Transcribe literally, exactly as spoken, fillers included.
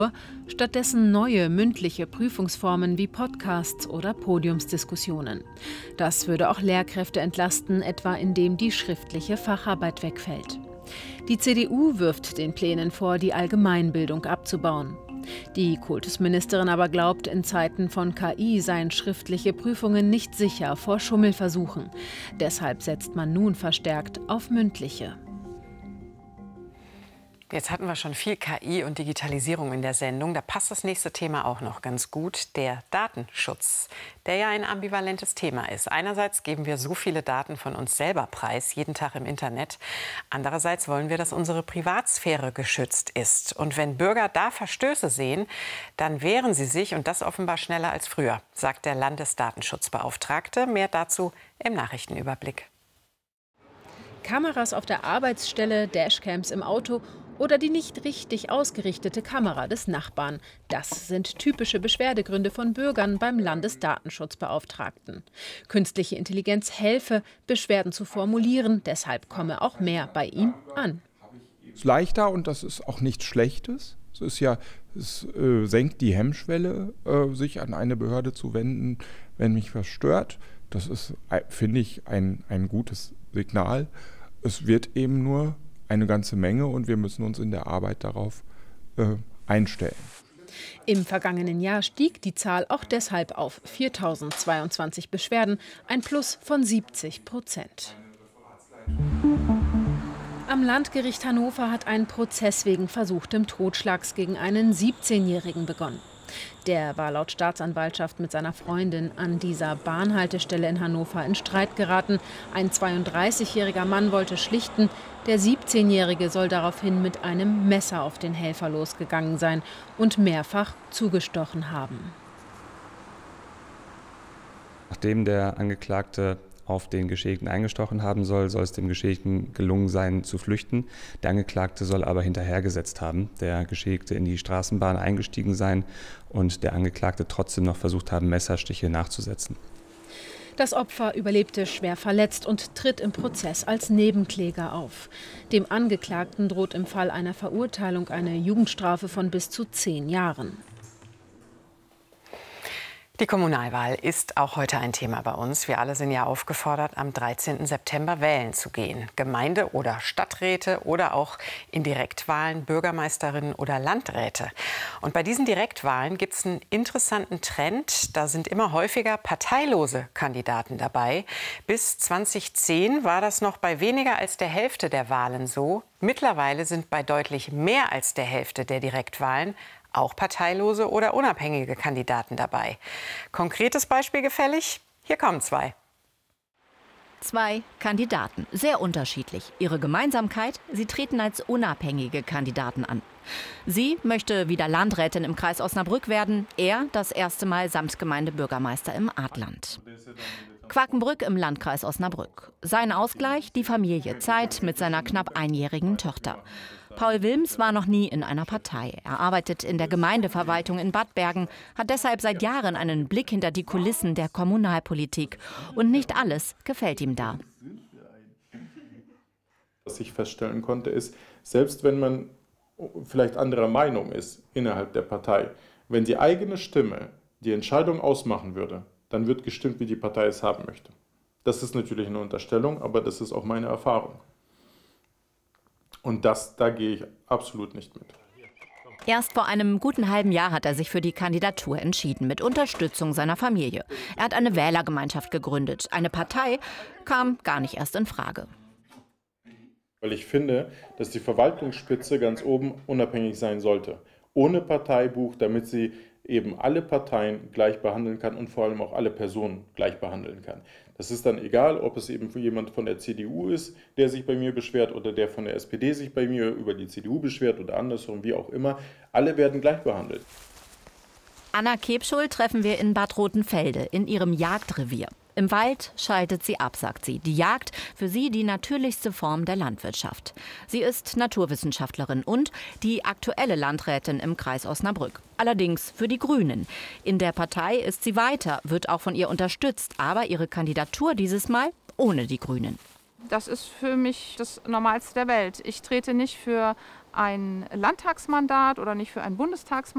stattdessen neue mündliche Prüfungsformen wie Podcasts oder Podiumsdiskussionen. Das würde auch Lehrkräfte entlasten, etwa indem die schriftliche Facharbeit wegfällt. Die C D U wirft den Plänen vor, die Allgemeinbildung abzubauen. Die Kultusministerin aber glaubt, in Zeiten von K I seien schriftliche Prüfungen nicht sicher vor Schummelversuchen. Deshalb setzt man nun verstärkt auf mündliche. Jetzt hatten wir schon viel K I und Digitalisierung in der Sendung. Da passt das nächste Thema auch noch ganz gut, der Datenschutz, der ja ein ambivalentes Thema ist. Einerseits geben wir so viele Daten von uns selber preis, jeden Tag im Internet. Andererseits wollen wir, dass unsere Privatsphäre geschützt ist. Und wenn Bürger da Verstöße sehen, dann wehren sie sich, und das offenbar schneller als früher, sagt der Landesdatenschutzbeauftragte. Mehr dazu im Nachrichtenüberblick. Kameras auf der Arbeitsstelle, Dashcams im Auto oder die nicht richtig ausgerichtete Kamera des Nachbarn. Das sind typische Beschwerdegründe von Bürgern beim Landesdatenschutzbeauftragten. Künstliche Intelligenz helfe, Beschwerden zu formulieren, deshalb komme auch mehr bei ihm an. Es ist leichter, und das ist auch nichts Schlechtes. Es ist ja, es äh, senkt die Hemmschwelle, äh, sich an eine Behörde zu wenden, wenn mich was stört. Das ist, finde ich, ein, ein gutes Signal. Es wird eben nur eine ganze Menge, und wir müssen uns in der Arbeit darauf äh, einstellen. Im vergangenen Jahr stieg die Zahl auch deshalb auf viertausendzweiundzwanzig Beschwerden, ein Plus von siebzig Prozent. Am Landgericht Hannover hat ein Prozess wegen versuchtem Totschlags gegen einen siebzehnjährigen begonnen. Der war laut Staatsanwaltschaft mit seiner Freundin an dieser Bahnhaltestelle in Hannover in Streit geraten. Ein zweiunddreißigjähriger Mann wollte schlichten. Der siebzehnjährige soll daraufhin mit einem Messer auf den Helfer losgegangen sein und mehrfach zugestochen haben. Nachdem der Angeklagte auf den Geschädigten eingestochen haben soll, soll es dem Geschädigten gelungen sein, zu flüchten. Der Angeklagte soll aber hinterhergesetzt haben. Der Geschädigte in die Straßenbahn eingestiegen sein und der Angeklagte trotzdem noch versucht haben, Messerstiche nachzusetzen. Das Opfer überlebte schwer verletzt und tritt im Prozess als Nebenkläger auf. Dem Angeklagten droht im Fall einer Verurteilung eine Jugendstrafe von bis zu zehn Jahren. Die Kommunalwahl ist auch heute ein Thema bei uns. Wir alle sind ja aufgefordert, am dreizehnten September wählen zu gehen. Gemeinde- oder Stadträte oder auch in Direktwahlen Bürgermeisterinnen oder Landräte. Und bei diesen Direktwahlen gibt es einen interessanten Trend. Da sind immer häufiger parteilose Kandidaten dabei. Bis zweitausendzehn war das noch bei weniger als der Hälfte der Wahlen so. Mittlerweile sind bei deutlich mehr als der Hälfte der Direktwahlen auch parteilose oder unabhängige Kandidaten dabei. Konkretes Beispiel gefällig? Hier kommen zwei. Zwei Kandidaten, sehr unterschiedlich. Ihre Gemeinsamkeit: Sie treten als unabhängige Kandidaten an. Sie möchte wieder Landrätin im Kreis Osnabrück werden, er das erste Mal Samtgemeindebürgermeister im Adland. Quakenbrück im Landkreis Osnabrück. Sein Ausgleich: die Familie, Zeit mit seiner knapp einjährigen Tochter. Paul Wilms war noch nie in einer Partei. Er arbeitet in der Gemeindeverwaltung in Bad Bergen, hat deshalb seit Jahren einen Blick hinter die Kulissen der Kommunalpolitik. Und nicht alles gefällt ihm da. Was ich feststellen konnte, ist, selbst wenn man vielleicht anderer Meinung ist innerhalb der Partei, wenn die eigene Stimme die Entscheidung ausmachen würde, dann wird gestimmt, wie die Partei es haben möchte. Das ist natürlich eine Unterstellung, aber das ist auch meine Erfahrung. Und das, da gehe ich absolut nicht mit. Erst vor einem guten halben Jahr hat er sich für die Kandidatur entschieden, mit Unterstützung seiner Familie. Er hat eine Wählergemeinschaft gegründet. Eine Partei kam gar nicht erst in Frage. Weil ich finde, dass die Verwaltungsspitze ganz oben unabhängig sein sollte. Ohne Parteibuch, damit sie eben alle Parteien gleich behandeln kann und vor allem auch alle Personen gleich behandeln kann. Das ist dann egal, ob es eben jemand von der C D U ist, der sich bei mir beschwert, oder der von der S P D sich bei mir über die C D U beschwert oder andersrum, wie auch immer. Alle werden gleich behandelt. Anna Kebschul treffen wir in Bad Rotenfelde, in ihrem Jagdrevier. Im Wald schaltet sie ab, sagt sie. Die Jagd, für sie die natürlichste Form der Landwirtschaft. Sie ist Naturwissenschaftlerin und die aktuelle Landrätin im Kreis Osnabrück. Allerdings für die Grünen. In der Partei ist sie weiter, wird auch von ihr unterstützt. Aber ihre Kandidatur dieses Mal ohne die Grünen. Das ist für mich das Normalste der Welt. Ich trete nicht für ein Landtagsmandat oder nicht für ein Bundestagsmandat.